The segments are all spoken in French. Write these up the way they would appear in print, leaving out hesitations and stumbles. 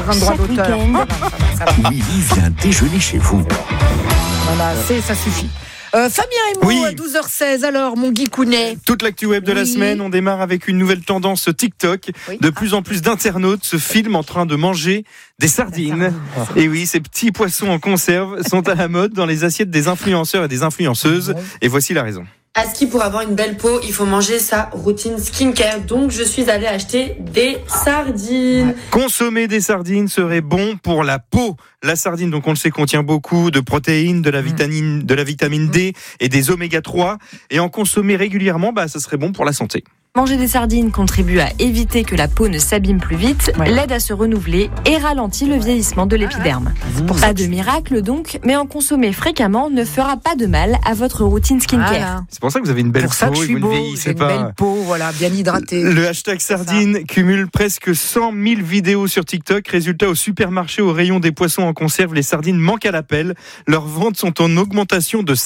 contraintes de droit Chaque d'auteur. week-end. Ça va. Willy vient déjeuner chez vous. Voilà, ça suffit. Fabien Emo, Oui. à 12h16. Alors, mon Guicounet. Toute l'actu web de la Oui. semaine, on démarre avec une nouvelle tendance TikTok. Oui. De plus en plus d'internautes se filment en train de manger des sardines. Et oui, ces petits poissons en conserve sont à la mode dans les assiettes des influenceurs et des influenceuses. Et voici la raison. À ski, pour avoir une belle peau, il faut manger sa routine skincare. Donc, je suis allée acheter des sardines. Consommer des sardines serait bon pour la peau. La sardine, donc on le sait, contient beaucoup de protéines, de la vitamine D et des oméga 3. Et en consommer régulièrement, ça serait bon pour la santé. Manger des sardines contribue à éviter que la peau ne s'abîme plus vite, l'aide à se renouveler et ralentit le vieillissement de l'épiderme. Pas de miracle donc, mais en consommer fréquemment ne fera pas de mal à votre routine skincare. Voilà. C'est pour ça que vous avez une belle Pour ça que peau je et suis vous beau, ne j'ai vieillissez une pas. belle peau, voilà, bien hydratée. Le hashtag sardine cumule presque 100 000 vidéos sur TikTok. Résultat, au supermarché, au rayon des poissons en conserve, les sardines manquent à l'appel. Leurs ventes sont en augmentation de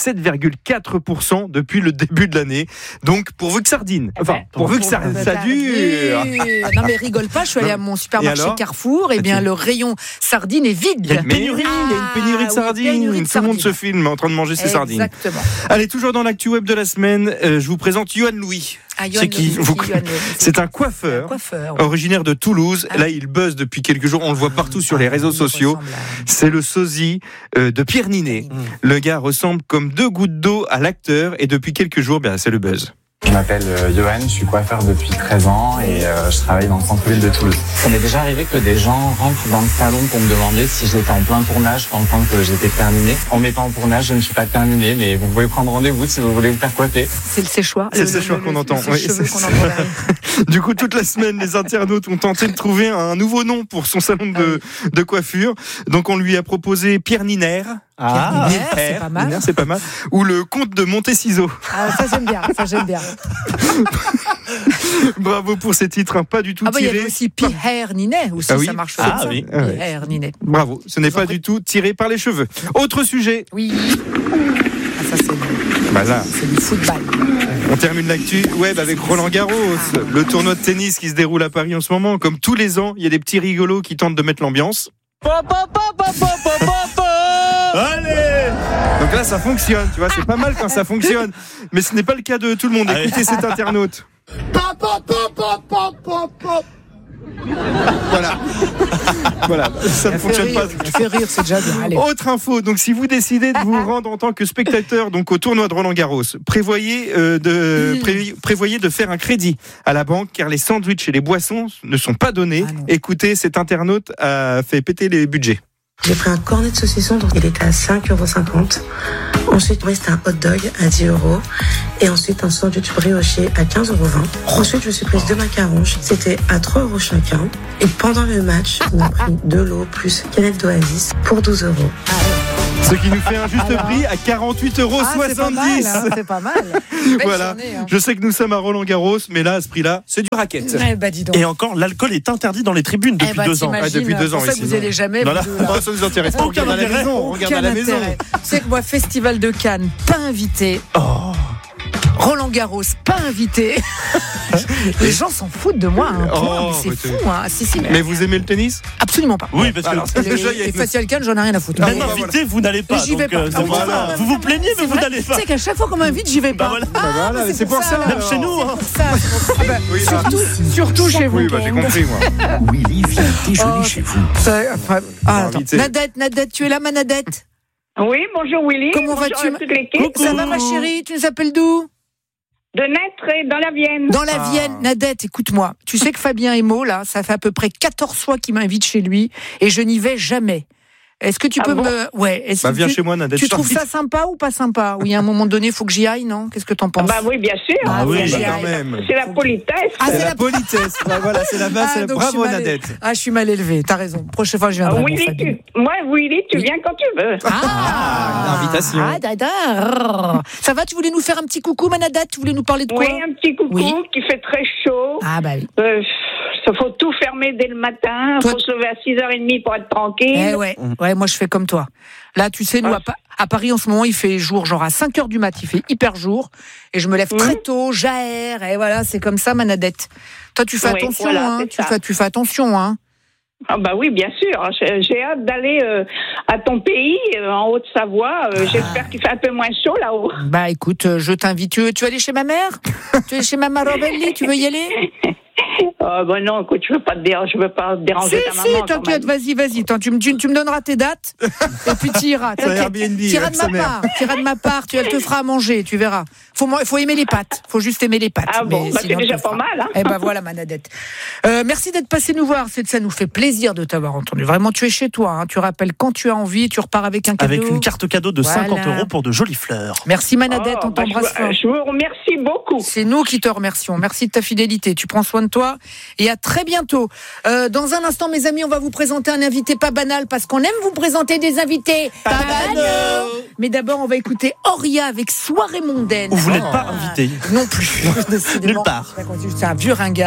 7,4% depuis le début de l'année. Donc, pourvu que sardine. Enfin, pourvu que ça dure. Non mais rigole pas, je suis allée à mon supermarché alors Carrefour, et bien le rayon sardines est vide. Il y a une pénurie de sardines. Tout le monde se filme en train de manger ses sardines. Exactement. Allez, toujours dans l'actu web de la semaine, je vous présente Yohan Louis. C'est qui C'est un coiffeur. Originaire de Toulouse. Là, il buzz depuis quelques jours. On le voit partout sur les réseaux sociaux. C'est le sosie de Pierre Ninet. Le gars ressemble comme deux gouttes d'eau à l'acteur. Et depuis quelques jours, c'est le buzz. Je m'appelle Johan, je suis coiffeur depuis 13 ans et je travaille dans le centre-ville de Toulouse. Ça m'est déjà arrivé que des gens rentrent dans le salon pour me demander si j'étais en plein tournage pendant que j'étais terminé. On n'est pas en tournage, je ne suis pas terminé, mais vous pouvez prendre rendez-vous si vous voulez vous faire coiffer. C'est le séchoir. C'est le séchoir qu'on entend. C'est le cheveu qu'on entend derrière. Du coup, toute la semaine, les internautes ont tenté de trouver un nouveau nom pour son salon de coiffure. Donc, on lui a proposé Pierre Niner. C'est pas mal. Niner, c'est pas mal. Ou le comte de Monteciso. Ça j'aime bien. Bravo pour ces titres, pas du tout Il y tirés. avait aussi Pierre Ninet aussi, ça marche aussi. oui. Pierre Ninet. Bravo, ce n'est pas du tout tiré par les cheveux. Autre sujet. Oui. Ça c'est du football. On termine l'actu web avec Roland Garros, le tournoi de tennis qui se déroule à Paris en ce moment. Comme tous les ans, il y a des petits rigolos qui tentent de mettre l'ambiance. Allez! Donc là, ça fonctionne, tu vois, c'est pas mal quand ça fonctionne. Mais ce n'est pas le cas de tout le monde. Écoutez cet internaute. Voilà, ça ne fonctionne pas. Ça fait rire, c'est déjà bien. Allez. Autre info, donc si vous décidez de vous rendre en tant que spectateur donc au tournoi de Roland Garros, prévoyez de faire un crédit à la banque car les sandwichs et les boissons ne sont pas donnés. Écoutez, cet internaute a fait péter les budgets. J'ai pris un cornet de saucisson, donc il était à 5,50 €. Ensuite, il reste un hot dog à 10 €. Et ensuite, un sandwich brioché à 15,20 €. Ensuite, je me suis prise 2 macarons. C'était à 3 € chacun. Et pendant le match, on a pris 2 lots plus canette d'Oasis pour 12 €. Ce qui nous fait un juste prix à 48,70 €. C'est pas mal. Voilà. Journée, Je sais que nous sommes à Roland Garros, mais là, à ce prix-là, c'est du racket. Dis donc. Et encore, l'alcool est interdit dans les tribunes depuis 2 ans. Depuis 2 ans, c'est pour ça que vous allez jamais. Ça nous intéresse pas. On regarde à la maison. On regarde à la maison. C'est que moi, Festival de Cannes, pas invité. Roland Garros, pas invité. Les gens s'en foutent de moi. Mais c'est fou. Mais vous aimez le tennis? Absolument pas. Oui, parce que Les Festival Cannes, j'en ai rien à foutre. même invité, vous n'allez pas. J'y vais pas. Vous vous plaignez, mais vous n'allez pas. Tu sais qu'à chaque fois qu'on m'invite, j'y vais pas. C'est pour ça. Même chez nous. Surtout chez vous. Oui, j'ai compris, moi. Willy vient déjeuner chez vous. Attends. Nadette, tu es là, ma Nadette? Oui, bonjour Willy. Comment bonjour vas-tu? à toute l'équipe. Ça va, ma chérie? Tu nous appelles d'où? De Naître et dans la Vienne. Dans la Vienne. Nadette, écoute-moi. Tu sais que Fabien Emo, là, ça fait à peu près 14 fois qu'il m'invite chez lui et je n'y vais jamais. Est-ce que tu peux me... Ouais. Viens chez moi, Nadette. Tu trouves ça sympa ou pas sympa? Oui, à un moment donné, il faut que j'y aille, non? Qu'est-ce que t'en penses? Oui, bien sûr. Oui, quand même. C'est la politesse. C'est la politesse. Voilà, c'est la base. Bravo, Nadette. Je suis mal élevée. T'as raison. Prochaine fois, je viendrai. Willy, tu viens quand tu veux. Invitation. D'accord. Ça va? Tu voulais nous faire un petit coucou, ma Nadette? Tu voulais nous parler de quoi? Oui, un petit coucou qui fait très chaud. Oui. Il faut tout fermer dès le matin. Il faut se lever à 6h30 pour être tranquille. Ouais, moi je fais comme toi. Là, tu sais, nous à Paris en ce moment, il fait jour, genre à 5h du mat, il fait hyper jour. Et je me lève très tôt, j'aère. Et voilà, c'est comme ça, ma Nadette. Toi, tu fais attention, voilà, tu fais attention, hein. Ah bah oui, bien sûr. J'ai hâte d'aller à ton pays, en Haute-Savoie. J'espère qu'il fait un peu moins chaud là-haut. Bah écoute, je t'invite. Tu veux aller chez ma mère? Tu veux aller chez Maman Robelli? Tu veux y aller? Bah non, écoute, je veux pas déranger ta maman. Si, t'inquiète, vas-y. Attends, tu me donneras tes dates et puis tu iras. Tu iras de ma part. Elle te fera à manger, tu verras. Faut aimer les pâtes. Faut juste aimer les pâtes. Ah bon, c'est déjà pas mal. Hein. Eh ben voilà, ma Nadette. Merci d'être passé nous voir. Ça nous fait plaisir de t'avoir entendu. Vraiment, tu es chez toi. Hein. Tu rappelles quand tu as envie. Tu repars avec un cadeau. Avec une carte cadeau de 50 € pour de jolies fleurs. Merci, ma Nadette. On t'embrasse fort. Je vous remercie beaucoup. C'est nous qui te remercions. Merci de ta fidélité. Tu prends soin de toi. Et à très bientôt. Dans un instant, mes amis, on va vous présenter un invité pas banal parce qu'on aime vous présenter des invités pas banals. Mais d'abord, on va écouter Auria avec Soirée mondaine. Vous n'êtes pas invité. Non plus. Nulle part. C'est un vieux ringard.